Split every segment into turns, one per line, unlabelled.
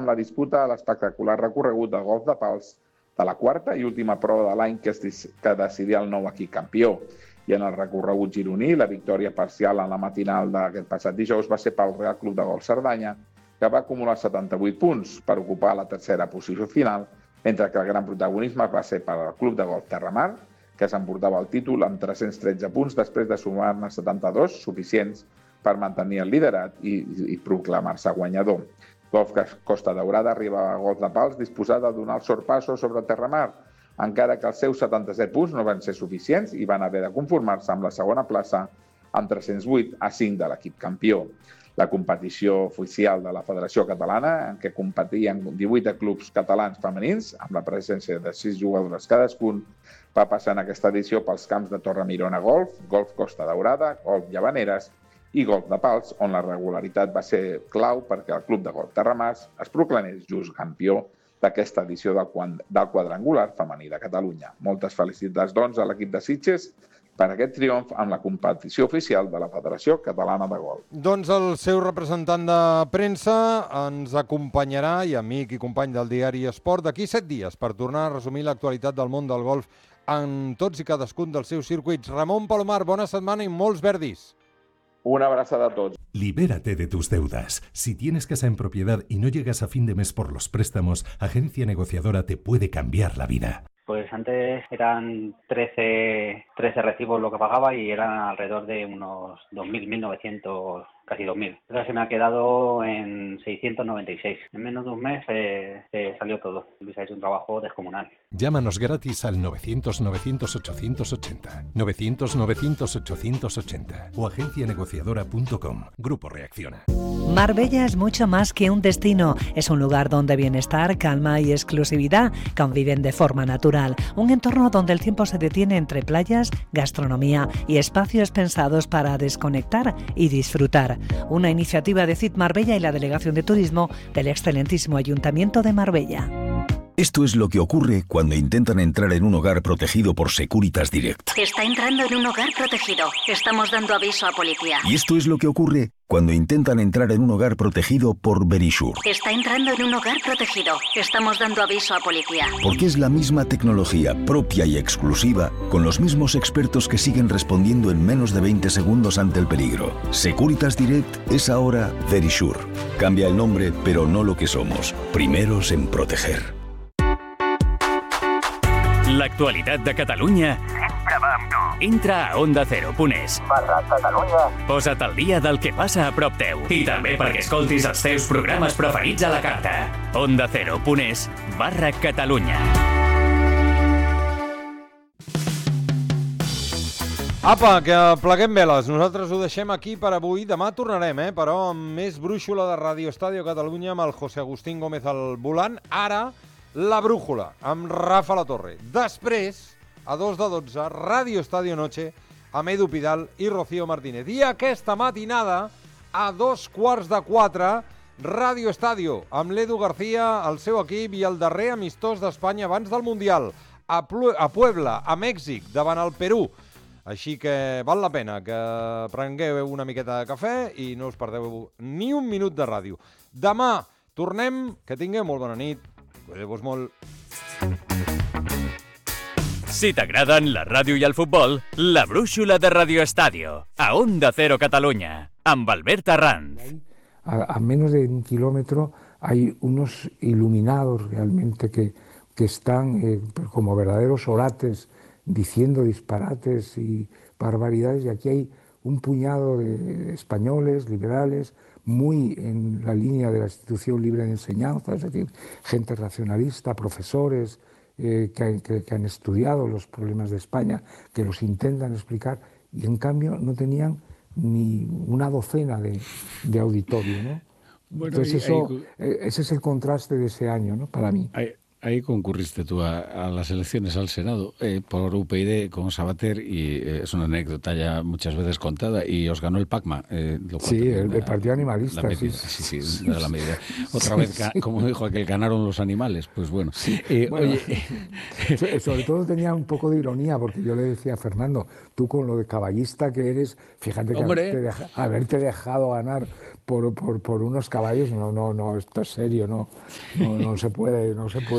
la disputa a l'espectacular recorregut de golf de pals de la quarta i última prova de l'any que decidia el nou equip campió. I en el recorregut gironí, la victòria parcial en la matinal d'aquest passat dijous va ser pel Real Club de Golf Cerdanya, que va acumular 78 punts per ocupar la tercera posició final, mentre que el gran protagonisme va ser per al Club de Golf Terramar, que s'emportava el títol amb 313 punts després de sumar-ne 72, suficients per mantenir el liderat i proclamar-se guanyador. Golf Costa Daurada arriba a Golf de Pals disposada a donar el sorpasso sobre el Terramar, encara que els seus 77 punts no van ser suficients i van haver de conformar-se amb la segona plaça amb 308 a 5 de l'equip campió. La competició oficial de la Federació Catalana, en què competien 18 clubs catalans femenins, amb la presència de 6 jugadores cadascun, va passar en aquesta edició pels camps de Torremirona Golf, Golf Costa Daurada, Golf Llavaneres i Golf de Pals, on la regularitat va ser clau perquè el Club de Golf Terramar es proclamés just campió d'aquesta edició del quadrangular femení de Catalunya. Moltes felicitats, doncs, a l'equip de Sitges per aquest triomf en la competició oficial de la Federació Catalana de Golf.
Doncs el seu representant de premsa ens acompanyarà, i amic i company del diari Esport, d'aquí 7 dies per tornar a resumir l'actualitat del món del golf en tots i cadascun dels seus circuits. Ramon Palomar, bona setmana i molts verdis.
Una abraçada a todos.
Libérate de tus deudas. Si tienes casa en propiedad y no llegas a fin de mes por los préstamos, Agencia Negociadora te puede cambiar la vida.
Pues antes eran 13 recibos lo que pagaba y eran alrededor de unos 2.000, 1.900, casi 2.000. Ahora se me ha quedado en 696. En menos de un mes salió todo. Luis ha hecho un trabajo descomunal.
Llámanos gratis al 900-900-880, 900-900-880 o agencianegociadora.com. Grupo Reacciona.
Marbella es mucho más que un destino. Es un lugar donde bienestar, calma y exclusividad conviven de forma natural. Un entorno donde el tiempo se detiene entre playas, gastronomía y espacios pensados para desconectar y disfrutar. Una iniciativa de CIT Marbella y la Delegación de Turismo del excelentísimo Ayuntamiento de Marbella.
Esto es lo que ocurre cuando intentan entrar en un hogar protegido por Securitas Direct.
Está entrando en un hogar protegido. Estamos dando aviso a policía.
Y esto es lo que ocurre cuando intentan entrar en un hogar protegido por Verisure.
Está entrando en un hogar protegido. Estamos dando aviso a policía.
Porque es la misma tecnología propia y exclusiva, con los mismos expertos que siguen respondiendo en menos de 20 segundos ante el peligro. Securitas Direct es ahora Verisure. Cambia el nombre, pero no lo que somos. Primeros en proteger.
L'actualitat de Catalunya sempre va amb tu. Entra a ondacero.es/Catalunya. Posa't al dia del que passa a prop teu i també perquè escoltis els teus programes preferits a la carta. ondacero.es/Catalunya.
Apa, que pleguem veles. Nosaltres ho deixem aquí per avui. Demà tornarem, però amb més brúixola de Radio Estadio Catalunya amb el José Agustín Gómez al volant. Ara, La Brújula, amb Rafa Latorre. Després, a 2 de 12, Radio Estadio Noche, amb Edu Pidal i Rocío Martínez. I aquesta matinada, a 3:15, Radio Estadio, amb l'Edu García, el seu equip i el darrer amistós d'Espanya abans del Mundial, a Puebla, a Mèxic, davant el Perú. Així que val la pena que prengueu una miqueta de cafè i no us perdeu ni un minut de ràdio. Demà tornem, que tingueu molt bona nit. Cuideu-vos molt.
Si t'agraden la ràdio i el futbol, la brúixola de Radio Estadio, a Onda Cero Catalunya, amb Albert Arranz.
A menos de 1 kilómetro hay unos iluminados realmente que están como verdaderos orates diciendo disparates y barbaridades, y aquí hay un puñado de españoles, liberales, muy en la línea de la institución libre de enseñanza, es decir, gente racionalista, profesores que han estudiado los problemas de España, que los intentan explicar, y en cambio no tenían ni una docena de auditorio, ¿no? Bueno, entonces ese es el contraste de ese año, ¿no? Para mí.
Ahí concurriste tú a las elecciones al Senado por UPyD con Sabater, y es una anécdota ya muchas veces contada, y os ganó el PACMA.
Sí, el Partido Animalista.
Sí, de la medida. Otra vez, como dijo aquel, ganaron los animales. Pues bueno.
Sí, bueno, oye, sobre todo tenía un poco de ironía, porque yo le decía a Fernando, tú con lo de caballista que eres, fíjate que haberte dejado ganar por unos caballos, no, esto es serio, no se puede.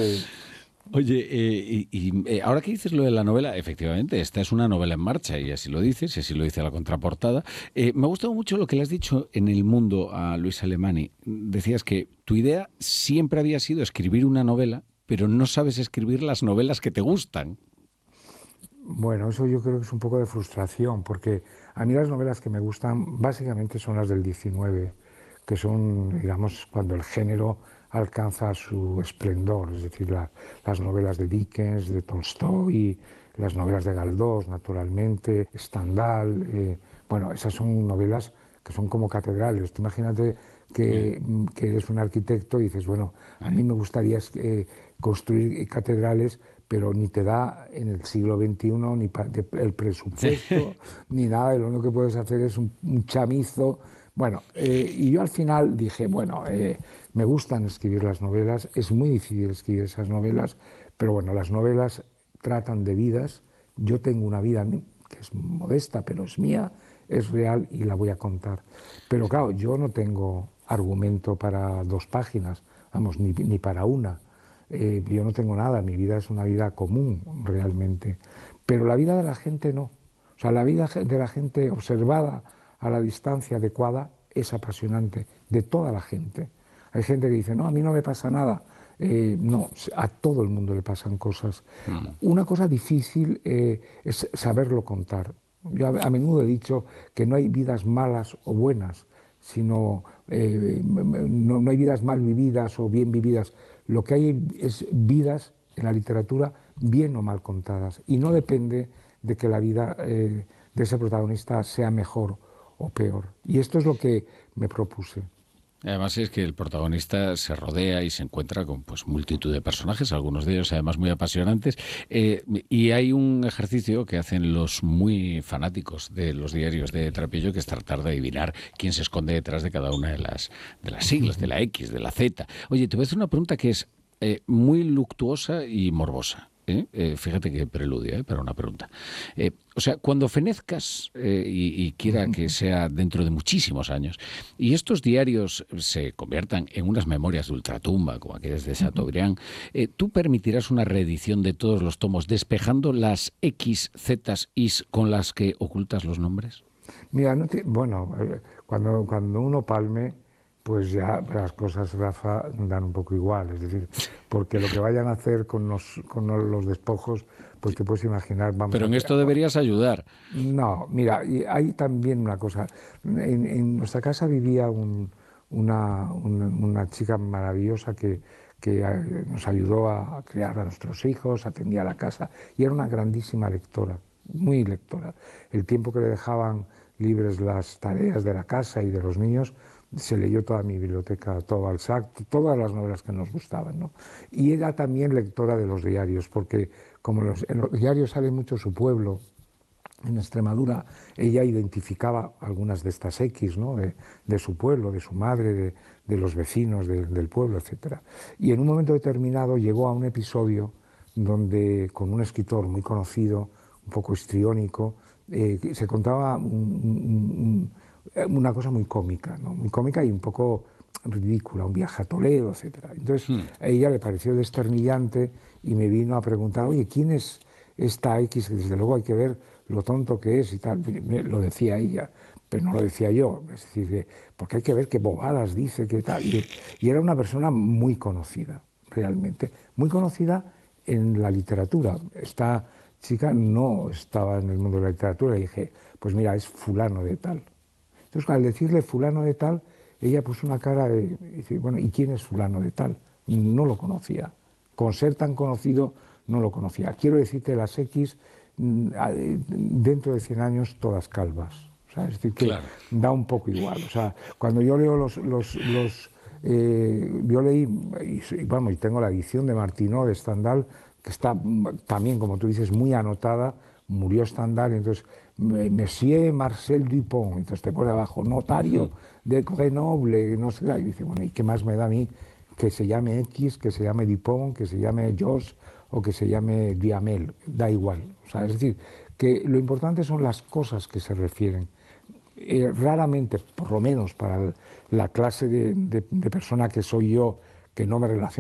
Oye, ahora que dices lo de la novela, efectivamente, esta es una novela en marcha y así lo dices, y así lo dice la contraportada. Me ha gustado mucho lo que le has dicho en El Mundo a Luis Alemany. Decías que tu idea siempre había sido escribir una novela, pero no sabes escribir las novelas que te gustan.
Bueno, eso yo creo que es un poco de frustración, porque a mí las novelas que me gustan básicamente son las del 19, que son, digamos, cuando el género alcanza su esplendor, es decir, las novelas de Dickens, de Tolstoy, las novelas de Galdós, naturalmente, Stendhal, bueno, esas son novelas que son como catedrales. Tú imagínate que eres un arquitecto y dices, bueno, a mí me gustaría construir catedrales, pero ni te da en el siglo XXI ni el presupuesto, ni nada, y lo único que puedes hacer es un chamizo. Bueno, y yo al final dije, bueno, me gustan escribir las novelas, es muy difícil escribir esas novelas, pero bueno, las novelas tratan de vidas. Yo tengo una vida que es modesta, pero es mía, es real y la voy a contar. Pero claro, yo no tengo argumento para 2 páginas, vamos, ni para una. Yo no tengo nada, mi vida es una vida común realmente. Pero la vida de la gente no. O sea, la vida de la gente observada a la distancia adecuada es apasionante, de toda la gente. Hay gente que dice, no, a mí no me pasa nada. No, a todo el mundo le pasan cosas. Una cosa difícil es saberlo contar. Yo a menudo he dicho que no hay vidas malas o buenas, sino no hay vidas mal vividas o bien vividas. Lo que hay es vidas en la literatura bien o mal contadas. Y no depende de que la vida de ese protagonista sea mejor o peor. Y esto es lo que me propuse.
Además es que el protagonista se rodea y se encuentra con pues multitud de personajes, algunos de ellos además muy apasionantes, y hay un ejercicio que hacen los muy fanáticos de los diarios de Trapello, que es tratar de adivinar quién se esconde detrás de cada una de las siglas, de la X, de la Z. Oye, te voy a hacer una pregunta que es muy luctuosa y morbosa. Fíjate qué preludio para una pregunta. O sea, cuando fenezcas y quiera que sea dentro de muchísimos años y estos diarios se conviertan en unas memorias de ultratumba como aquellas de Chateaubriand, ¿tú permitirás una reedición de todos los tomos despejando las X, Z, Is con las que ocultas los nombres?
Mira, bueno, cuando uno palme, pues ya las cosas, Rafa, dan un poco igual. Es decir, porque lo que vayan a hacer con los despojos, pues te puedes imaginar...
Pero en esto deberías ayudar.
No, mira, y hay también una cosa. En nuestra casa vivía una chica maravillosa que nos ayudó a criar a nuestros hijos, atendía la casa, y era una grandísima lectora, muy lectora. El tiempo que le dejaban libres las tareas de la casa y de los niños, se leyó toda mi biblioteca, todo Balzac, todas las novelas que nos gustaban, ¿no? Y era también lectora de los diarios, porque como en los diarios sale mucho su pueblo, en Extremadura, ella identificaba algunas de estas X, ¿no? de su pueblo, de su madre, de los vecinos del pueblo, etc. Y en un momento determinado llegó a un episodio donde, con un escritor muy conocido, un poco histriónico, se contaba una cosa muy cómica, ¿no? Muy cómica y un poco ridícula, un viaje a Toledo, etc. Entonces a ella le pareció desternillante y me vino a preguntar, oye, ¿quién es esta X? Que desde luego hay que ver lo tonto que es y tal. Lo decía ella, pero no lo decía yo. Es decir, porque hay que ver qué bobadas dice, qué tal. Y era una persona muy conocida, realmente. Muy conocida en la literatura. Esta chica no estaba en el mundo de la literatura y dije, pues mira, es fulano de tal. Entonces, al decirle fulano de tal, ella puso una cara de... Dice, bueno, ¿y quién es fulano de tal? No lo conocía. Con ser tan conocido, no lo conocía. Quiero decirte, las X, dentro de 100 años, todas calvas. O sea, es decir, que claro, da un poco igual. O sea, cuando yo leo yo leí, y tengo la edición de Martinó, de Stendhal, que está también, como tú dices, muy anotada. Murió Stendhal, entonces... Monsieur Marcel Dupont, entonces te pone abajo, notario de Grenoble, no sé, y dice, bueno, ¿y qué más me da a mí que se llame X, que se llame Dupont, que se llame Joss o que se llame Duhamel? Da igual. O sea, es decir, que lo importante son las cosas que se refieren. raramente, por lo menos para la clase de persona que soy yo, que no me relaciono